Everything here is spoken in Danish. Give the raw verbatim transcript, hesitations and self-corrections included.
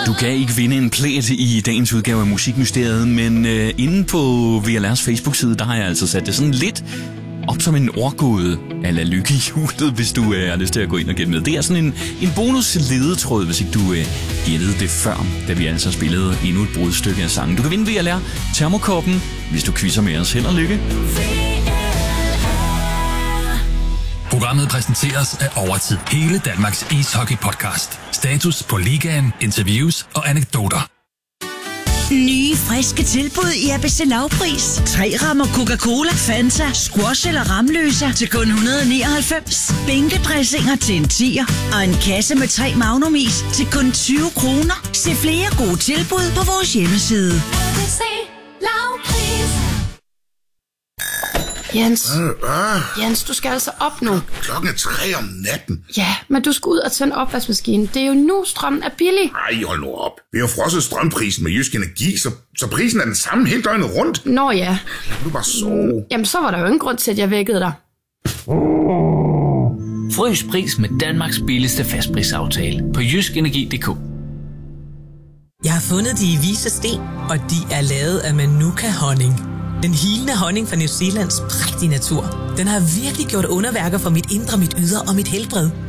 Du kan ikke vinde en plæt i dagens udgave af Musikmysteriet, men øh, inde på V L R's Facebook-side, der har jeg altså sat det sådan lidt op som en ordgåde ala lykkehjulet, hvis du øh, har lyst til at gå ind og gætte med. Det er sådan en, en bonus-ledetråd, hvis ikke du øh, gættede det før, da vi altså spillede endnu et brudstykke af sangen. Du kan vinde V L R termokoppen, hvis du quizzer med os. Held og lykke. Programmet præsenteres af Overtid. Hele Danmarks ishockey-podcast. Status på ligaen, interviews og anekdoter. Nye, friske tilbud i A B C Lavpris. Tre rammer Coca-Cola, Fanta, squash eller Ramløsa til kun et hundrede og nioghalvfems. Bænkedressinger til en tier. Og en kasse med tre Magnumis til kun tyve kroner. Se flere gode tilbud på vores hjemmeside. A B C Lavpris. Jens, Øh, Jens, du skal altså op nu. klokken er tre om natten. Ja, men du skal ud og tænde opvaskemaskinen. Det er jo nu, strømmen er billig. Ej, hold nu op. Vi har jo frosset strømprisen med Jysk Energi, så, så prisen er den samme hele døgnet rundt. Nå ja, Lad du bare sove. jamen så var der jo ingen grund til, at jeg vækkede dig. Frys pris med Danmarks billigste fastprisaftale på jysk energi punktum d k. Jeg har fundet de i Vise Sten, og de er lavet af Manuka honning. Den hilende honning fra New Zealands prægtige natur. Den har virkelig gjort underværker for mit indre, mit ydre og mit helbred.